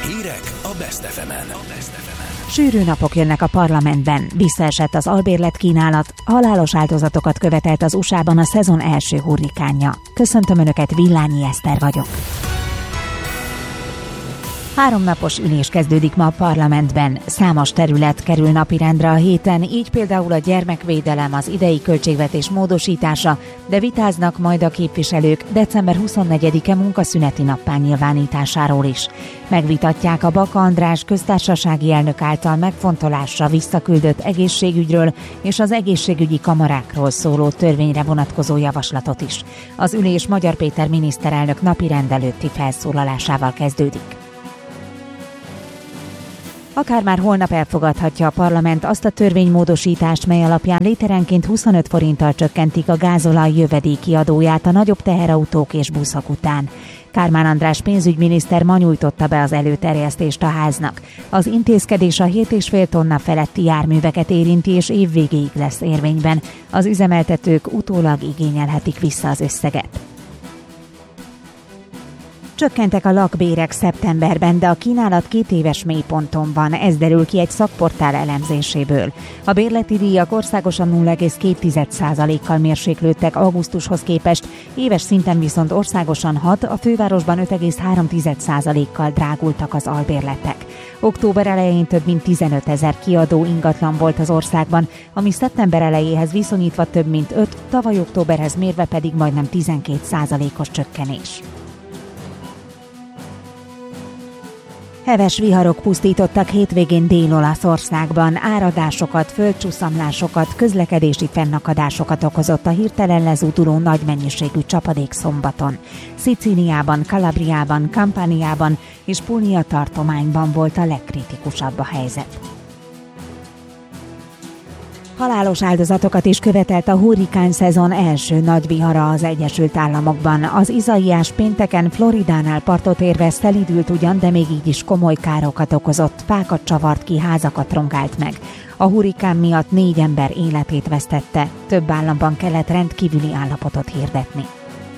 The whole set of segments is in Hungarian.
Hírek a Best FM-en. Sűrű napok jönnek a parlamentben, visszaesett az albérlet kínálat, halálos áldozatokat követelt az USA-ban a szezon első hurrikánja. Köszöntöm Önöket, Villányi Eszter vagyok. 3 napos ülés kezdődik ma a parlamentben. Számos terület kerül napirendre a héten, így például a gyermekvédelem, az idei költségvetés módosítása, de vitáznak majd a képviselők december 24-e munkaszüneti nappá nyilvánításáról is. Megvitatják a Baka András köztársasági elnök által megfontolásra visszaküldött egészségügyről és az egészségügyi kamarákról szóló törvényre vonatkozó javaslatot is. Az ülés Magyar Péter miniszterelnök napirend előtti felszólalásával kezdődik. Akár már holnap elfogadhatja a parlament azt a törvénymódosítást, mely alapján literenként 25 forinttal csökkentik a gázolaj jövedéki adóját a nagyobb teherautók és buszok után. Kármán András pénzügyminiszter ma nyújtotta be az előterjesztést a háznak. Az intézkedés a 7,5 tonna feletti járműveket érinti, és évvégéig lesz érvényben. Az üzemeltetők utólag igényelhetik vissza az összeget. Csökkentek a lakbérek szeptemberben, de a kínálat 2 éves mélyponton van, ez derül ki egy szakportál elemzéséből. A bérleti díjak országosan 0,2%-kal mérséklődtek augusztushoz képest, éves szinten viszont országosan 6, a fővárosban 5,3%-kal drágultak az albérletek. Október elején több mint 15 000 kiadó ingatlan volt az országban, ami szeptember elejéhez viszonyítva több mint 5, tavaly októberhez mérve pedig majdnem 12%-os csökkenés. Heves viharok pusztítottak hétvégén Dél-Olaszországban, áradásokat, földcsúszamlásokat, közlekedési fennakadásokat okozott a hirtelen lezúduló nagy mennyiségű csapadék szombaton. Szicíliában, Kalabriában, Campaniában és Puglia tartományban volt a legkritikusabb a helyzet. Halálos áldozatokat is követelt a hurrikán szezon első nagy vihara az Egyesült Államokban. Az Izaiás pénteken Floridánál partot érve szelídült ugyan, de még így is komoly károkat okozott, fákat csavart ki, házakat rongált meg. A hurrikán miatt 4 ember életét vesztette, több államban kellett rendkívüli állapotot hirdetni.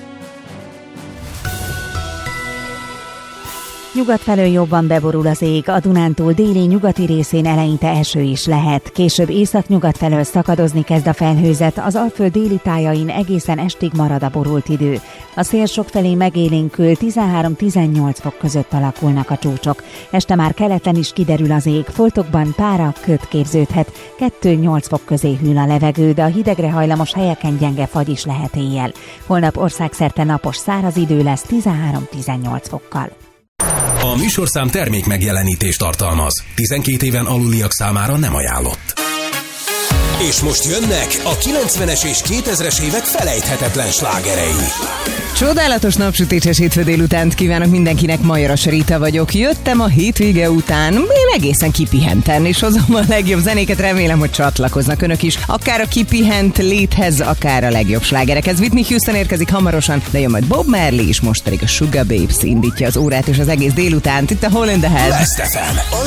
Nyugat felől jobban beborul az ég, a Dunántúl déli nyugati részén eleinte eső is lehet. Később északnyugat felől szakadozni kezd a felhőzet, az Alföld déli tájain egészen estig marad a borult idő. A szél sokfelé megélénkül, 13-18 fok között alakulnak a csúcsok. Este már keleten is kiderül az ég, foltokban pára, köd képződhet, 2-8 fok közé hűl a levegő, de a hidegre hajlamos helyeken gyenge fagy is lehet éjjel. Holnap országszerte napos száraz idő lesz 13-18 fokkal. A műsorszám termék megjelenítést tartalmaz. 12 éven aluliak számára nem ajánlott. És most jönnek a 90-es és 2000-es évek felejthetetlen slágerei. Csodálatos napsütéses hétfő délutánt kívánok mindenkinek, Majoras Rita vagyok. Jöttem a hétvége után, én egészen kipihenten, és hozom a legjobb zenéket, remélem, hogy csatlakoznak önök is. Akár a kipihent léthez, akár a legjobb slágerekhez. Whitney Houston érkezik hamarosan, de jön majd Bob Marley, és most pedig a Sugar Babes indítja az órát és az egész délutánt. Itt a Hole in the Head. Best FM, a